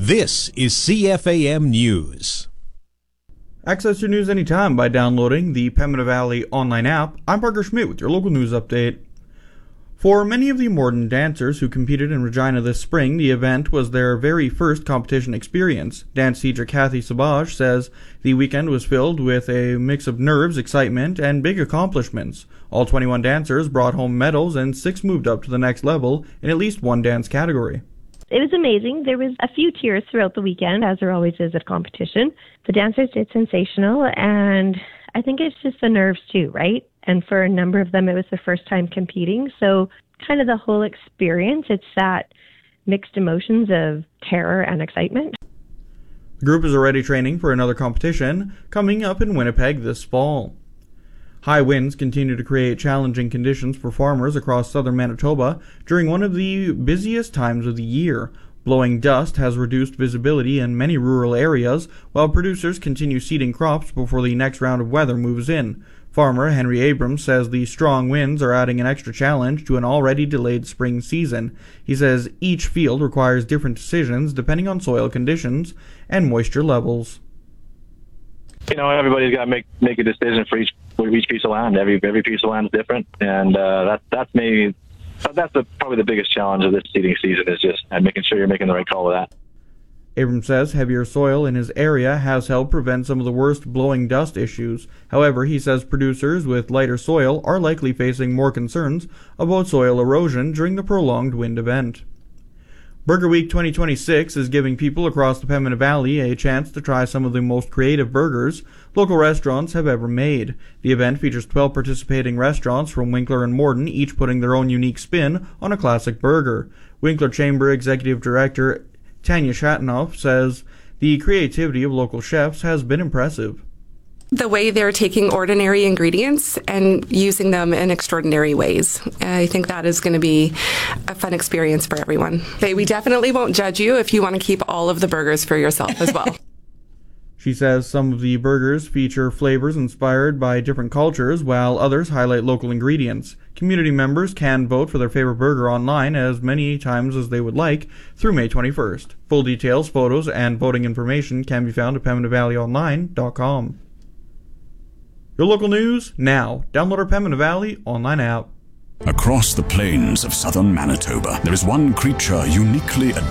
This is CFAM News. Access your news anytime by downloading the Pembina Valley online app. I'm Parker Schmidt with your local news update. For many of the Morden dancers who competed in Regina this spring, the event was their very first competition experience. Dance teacher Kathy Sabaj says the weekend was filled with a mix of nerves, excitement, and big accomplishments. All 21 dancers brought home medals and 6 moved up to the next level in at least one dance category. It was amazing. There was a few tears throughout the weekend, as there always is at competition. The dancers did sensational, and I think it's just the nerves too, right? And for a number of them, it was their first time competing. So kind of the whole experience, it's that mixed emotions of terror and excitement. The group is already training for another competition coming up in Winnipeg this fall. High winds continue to create challenging conditions for farmers across southern Manitoba during one of the busiest times of the year. Blowing dust has reduced visibility in many rural areas, while producers continue seeding crops before the next round of weather moves in. Farmer Henry Abrams says the strong winds are adding an extra challenge to an already delayed spring season. He says each field requires different decisions depending on soil conditions and moisture levels. You know, everybody's got to make a decision for each piece of land. Every piece of land is different, and that's probably the biggest challenge of this seeding season is just making sure you're making the right call with that. Abrams says heavier soil in his area has helped prevent some of the worst blowing dust issues. However, he says producers with lighter soil are likely facing more concerns about soil erosion during the prolonged wind event. Burger Week 2026 is giving people across the Pembina Valley a chance to try some of the most creative burgers local restaurants have ever made. The event features 12 participating restaurants from Winkler and Morden, each putting their own unique spin on a classic burger. Winkler Chamber Executive Director Tanya Shatanoff says the creativity of local chefs has been impressive. The way they're taking ordinary ingredients and using them in extraordinary ways. I think that is going to be a fun experience for everyone. We definitely won't judge you if you want to keep all of the burgers for yourself as well. She says some of the burgers feature flavors inspired by different cultures, while others highlight local ingredients. Community members can vote for their favorite burger online as many times as they would like through May 21st. Full details, photos, and voting information can be found at PembinaValleyOnline.com. Your local news now. Download our Pembina Valley online app. Across the plains of southern Manitoba, there is one creature uniquely